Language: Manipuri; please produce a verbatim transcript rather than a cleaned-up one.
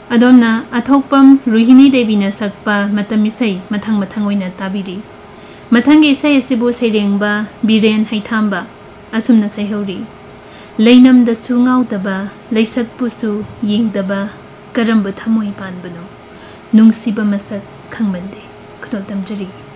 ꯑꯗꯣꯝꯅ ꯑꯊꯣꯛꯄꯝ ꯔꯨꯍꯤꯅꯤ ꯗꯦꯕꯤꯅ ꯁꯛꯄ ꯃꯇꯝ ꯏꯁꯩ ꯃꯊꯪ ꯃꯊꯪ ꯑꯣꯏꯅ ꯇꯥꯕꯤꯔꯤ ꯃꯊꯪꯒꯤ ꯏꯁꯩ ꯑꯁꯤꯕꯨ ꯁꯩꯔꯦꯡꯕ ꯕꯤꯔꯦꯟ ꯍꯩꯊꯥꯝꯕ ꯑꯁꯨꯝꯅ ꯁꯩꯍꯧꯔꯤ ꯂꯩꯅꯝꯗꯁꯨ ꯉꯥꯎꯗꯕ ꯂꯩꯁꯛꯄꯨꯁꯨ ꯌꯦꯡꯗꯕ ꯀꯔꯝꯕ ꯊꯃꯣꯏ ꯄꯥꯟꯕꯅꯣ ꯅꯨꯡꯁꯤꯕ ꯃꯁꯛ ꯈꯪꯃꯟꯗꯦ ꯈꯨꯗꯣꯜ ꯇꯝꯖꯔꯤ